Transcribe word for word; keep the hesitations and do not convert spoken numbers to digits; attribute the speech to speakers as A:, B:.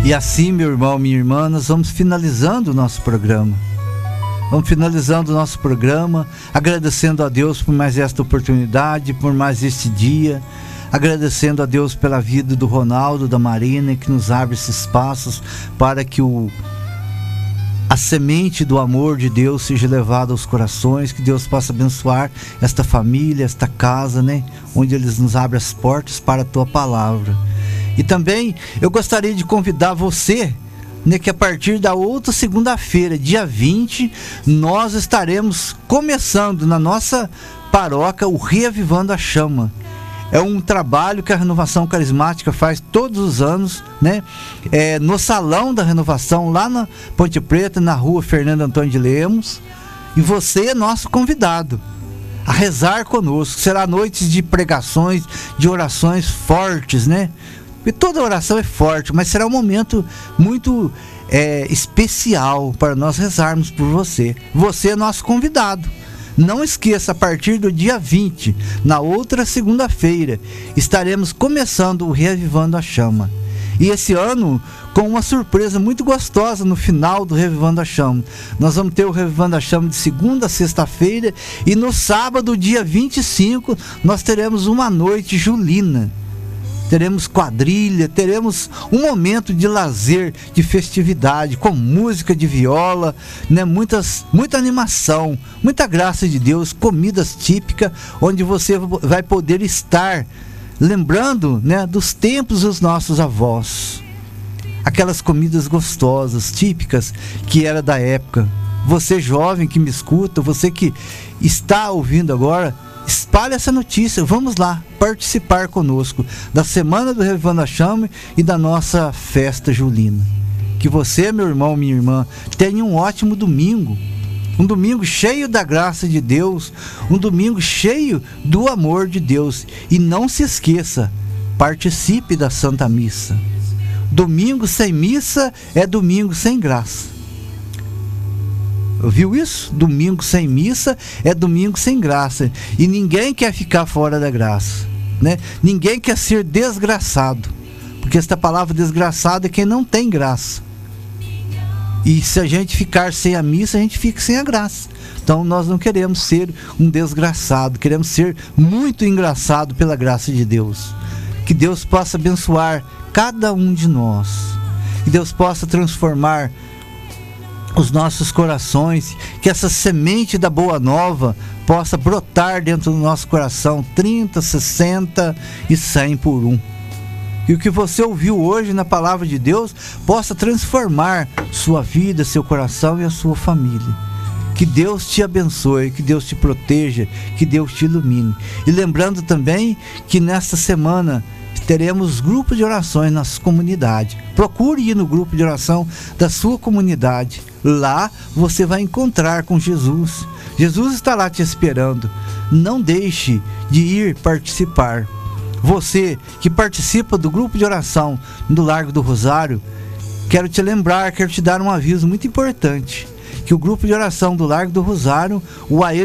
A: E assim, meu irmão, minha irmã, nós vamos finalizando o nosso programa. Vamos finalizando o nosso programa, agradecendo a Deus por mais esta oportunidade, por mais este dia, agradecendo a Deus pela vida do Ronaldo, da Marina, que nos abre esses espaços para que o, a semente do amor de Deus seja levada aos corações, que Deus possa abençoar esta família, esta casa, né, onde eles nos abrem as portas para a tua palavra. E também eu gostaria de convidar você, né, que a partir da outra segunda-feira, dia vinte, nós estaremos começando na nossa paróquia o Reavivando a Chama. É um trabalho que a Renovação Carismática faz todos os anos, né? É, no Salão da Renovação, lá na Ponte Preta, na rua Fernando Antônio de Lemos. E você é nosso convidado a rezar conosco. Será noites de pregações, de orações fortes, né? E toda oração é forte, mas será um momento muito é, especial para nós rezarmos por você. Você é nosso convidado. Não esqueça, a partir do dia vinte, na outra segunda-feira, estaremos começando o Reavivando a Chama. E esse ano, com uma surpresa muito gostosa no final do Reavivando a Chama. Nós vamos ter o Reavivando a Chama de segunda a sexta-feira, e no sábado, dia vinte e cinco, nós teremos uma noite julina. Teremos quadrilha, teremos um momento de lazer, de festividade, com música de viola, né? Muitas, muita animação, muita graça de Deus, comidas típicas, onde você vai poder estar lembrando, né, dos tempos dos nossos avós. Aquelas comidas gostosas, típicas, que era da época. Você jovem que me escuta, você que está ouvindo agora, espalhe essa notícia, vamos lá participar conosco da Semana do Reavivando a Chama e da nossa festa julina. Que você, meu irmão, minha irmã, tenha um ótimo domingo, um domingo cheio da graça de Deus, um domingo cheio do amor de Deus. E não se esqueça, participe da Santa Missa. Domingo sem missa é domingo sem graça. Ouviu isso? Domingo sem missa é domingo sem graça. E ninguém quer ficar fora da graça, né? Ninguém quer ser desgraçado, porque esta palavra desgraçado é quem não tem graça. E se a gente ficar sem a missa, a gente fica sem a graça. Então nós não queremos ser um desgraçado, queremos ser muito engraçado pela graça de Deus. Que Deus possa abençoar cada um de nós, que Deus possa transformar os nossos corações, que essa semente da boa nova possa brotar dentro do nosso coração, trinta, sessenta e cem por um. E o que você ouviu hoje na palavra de Deus possa transformar sua vida, seu coração e a sua família. Que Deus te abençoe, que Deus te proteja, que Deus te ilumine. E lembrando também que nesta semana teremos grupo de orações na sua comunidade. Procure ir no grupo de oração da sua comunidade. Lá você vai encontrar com Jesus. Jesus está lá te esperando. Não deixe de ir participar. Você que participa do grupo de oração do Largo do Rosário, quero te lembrar, quero te dar um aviso muito importante. Que o grupo de oração do Largo do Rosário, o A E